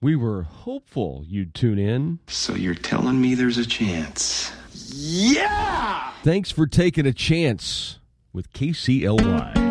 We were hopeful you'd tune in. So you're telling me there's a chance? Yeah! Thanks for taking a chance with KCLY.